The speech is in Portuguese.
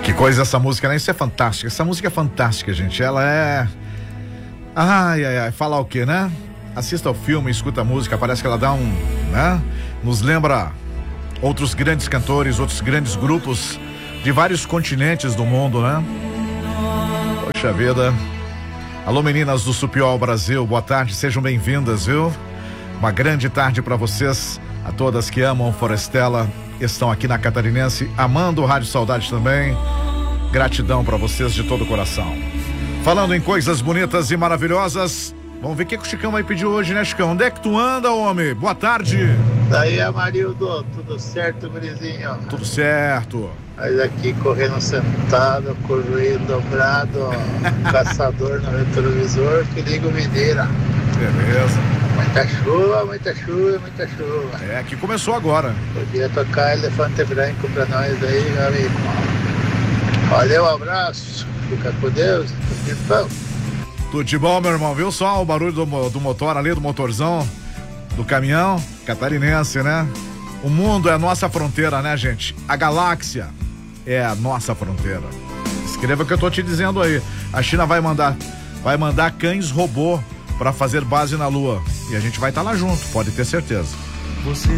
Que coisa essa música, né? Isso é fantástico. Essa música é fantástica, gente. Ela é... Ai, ai, ai. Falar o quê, né? Assista ao filme, escuta a música. Parece que ela dá um... né? Nos lembra outros grandes cantores, outros grandes grupos de vários continentes do mundo, né? Poxa vida. Alô, meninas do Supiol Brasil. Boa tarde, sejam bem-vindas, viu? Uma grande tarde para vocês. A todas que amam Forestela, estão aqui na Catarinense, amando o Rádio Saudade também. Gratidão para vocês de todo o coração. Falando em coisas bonitas e maravilhosas, vamos ver o que o Chicão vai pedir hoje, né, Chicão? Onde é que tu anda, homem? Boa tarde. Daí, Amarildo, tudo certo, gurizinho? Tudo certo. Mas aqui correndo sentado, com o joelho dobrado, caçador no retrovisor, que liga o Mineira. Beleza. Muita chuva, muita chuva, muita chuva. É, aqui começou agora. Podia tocar Elefante Branco pra nós aí, meu amigo. Valeu, abraço. Fica com Deus. Tudo de bom, meu irmão. Viu só o barulho do motor ali, do motorzão, do caminhão? Catarinense, né? O mundo é a nossa fronteira, né, gente? A galáxia é a nossa fronteira. Escreva o que eu tô te dizendo aí. A China vai mandar cães robô pra fazer base na Lua. E a gente vai estar lá junto, pode ter certeza.